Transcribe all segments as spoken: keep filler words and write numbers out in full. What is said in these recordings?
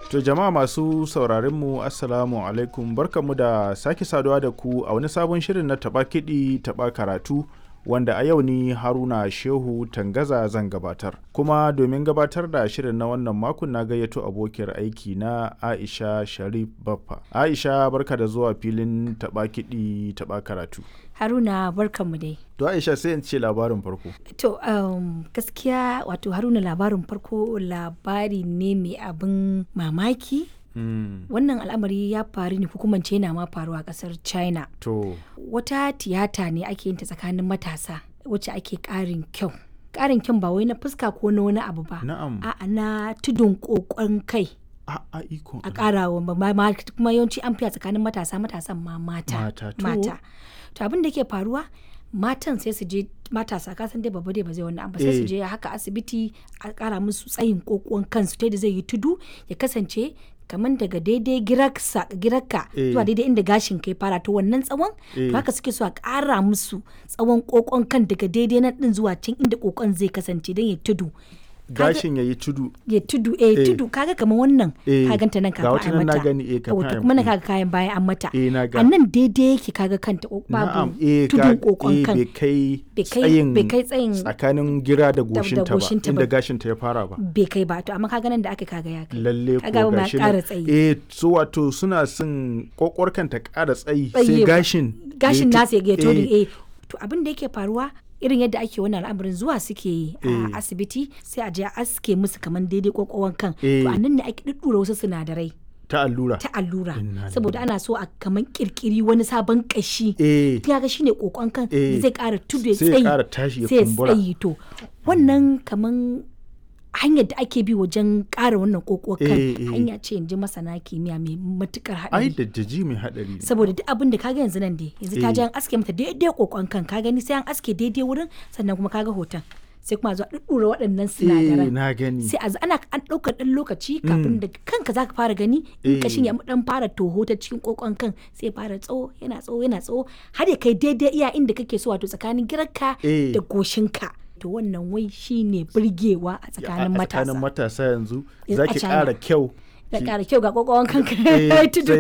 To jama'a masu sauraronmu assalamu alaikum, barkanmu da sake saduwa da ku a wani sabon shirin na taɓa kiɗi taɓa karatu wanda a yau ni Haruna Shehu Tangaza zan gabatar. Kuma domin gabatar da shirin na wannan makon na gayyato abokiyar aiki na Aisha Sharif Baffa. Aisha, barka da zuwa filin taɓa kiɗi taɓa karatu. Haruna, barkanmu dai. To Aisha, sai in ce labarin farko. To um, gaskiya wato Haruna, labarin farko labari ne mai abin mamaki. Mm. Wannan al'amari ya faru ne, hukumance yana ma faruwa a ƙasar China. To. Wata tiyata ne ake yin ta tsakanin matasa wacce ake ƙarin kyau. Ƙarin kyau ba wai na fuska ko na wani abu ba. Na'am. A'a, na tudun ƙoƙon kai. A a ikon. A ƙara wa kuma yawanci an fiya tsakanin matasa matasan ma mata. Mata. To. Mata. To abin da ke faruwa, matan sai su je matasa, kasan dai babba dai ba zai wani abu, sai su je haka asibiti a ƙara musu tsayin ƙoƙon kansu ta yadda zai yi tudu ya kasance kamar daga daidai girarka zuwa daidai inda gashin kai fara, to wannan tsawon to haka suke so a ƙara musu tsawon ƙoƙon kan daga daidai nan din zuwa can inda ƙoƙon zai kasance don ya tudu. Gashin ya yi tudu. Ya tudu, eh, eh. tudu, kaga kamar wannan, ka ganta nan kafin a mata. Ga gani, eh, kafin kuma na kaga kayan bayan an mata. Eh, na ga. A nan daidai yake kaga kanta babu tudun kokon kan. Eh, bai kai tsayin tsakanin gira da goshinta ba, inda gashinta ya fara ba. Bai kai ba, to amma kaga nan da aka kaga ya kai. Lalle ko gashi nan. Eh, so wato suna son kokor kanta ƙara tsayi sai gashin. Gashin nasa ya tudu, eh. To abin da yake faruwa, irin yadda ake wannan al'amarin zuwa suke yi a asibiti sai a je a aske musu kamar daidai kokowar kan, to a nan ne ake duddura wasu sinadarai ta allura ta allura saboda ana so a kamar kirkiri wani sabon kashi, kaga shine kokon kan zai kara tudu ya tsayi sai ya tsayi. To wannan kamar hanyar da ake bi wajen ƙara wannan kokowar kan hanya ce yanzu masana kimiyya mai matukar haɗari. Ai da daji mai haɗari. Saboda duk abin da kaga yanzu nan dai yanzu ta je an aske mata daidai kokon kan, ka gani sai an aske daidai wurin, sannan kuma kaga hoton sai kuma zuwa ɗuɗɗura waɗannan sinadaran. Na gani. Sai a ana an ɗaukar ɗan lokaci kafin da kanka zaka fara gani in kashin ya ɗan fara toho ta cikin kokon kan sai fara tsawo yana tsawo yana tsawo har ya kai daidai iya inda kake so, wato tsakanin girarka da goshinka. To wannan wai shine burgewa a tsakanin matasa. A tsakanin matasa yanzu zaki ƙara kyau. Da ƙara kyau ga kokon kanka. Tudu.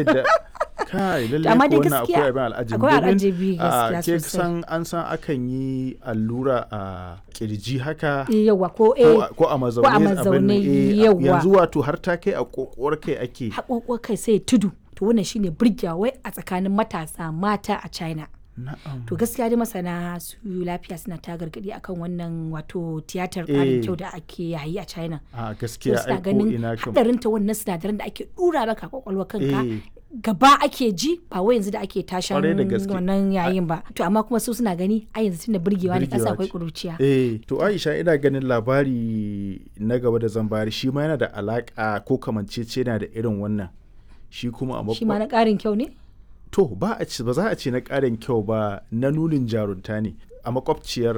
Kai lalle ko wannan akwai abin al'ajabi. Akwai al'ajabi gaskiya sosai. Ke san an san akan yi allura a kirji haka. Yawa ko eh ko a mazaune yawa. Yanzu wato har ta kai a kokowar kai ake. A kokowar kai sai tudu. To wannan shine burgewa wai a tsakanin matasa mata a China. Na'am. To gaskiya dai masana su lafiya suna ta gargadi akan wannan wato tiyatar ƙarin kyau da ake yayi a China. A gaskiya ai ko ina kan. Hadarin ta wannan sinadaran da ake dura maka kwakwalwa kanka gaba ake ji, ba wai yanzu da ake tashan wannan yayin ba. To amma kuma su suna gani a yanzu tunda burgewa ne kasa akwai kuruciya. Eh, to Aisha, ina ganin labari na gaba da zan bayar shi ma yana da alaka ko kamancece yana da irin wannan. Shi kuma a Shi ma na ƙarin kyau ne? To ba a ci ba za a ce na ƙarin kyau ba, na nunin jarunta ne a makwabciyar